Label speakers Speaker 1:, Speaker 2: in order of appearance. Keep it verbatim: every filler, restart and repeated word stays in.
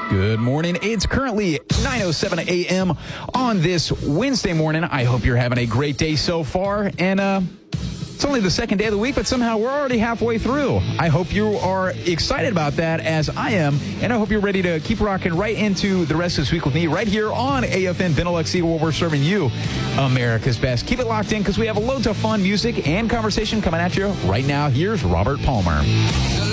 Speaker 1: Good morning. It's currently nine oh seven a.m. on this Wednesday morning. I hope you're having a great day so far. And uh, it's only the second day of the week, but somehow we're already halfway through. I hope you are excited about that, as I am. And I hope you're ready to keep rocking right into the rest of this week with me right here on A F N Benelux Eagle, where we're serving you America's best. Keep it locked in because we have loads of fun music and conversation coming at you right now. Here's Robert Palmer.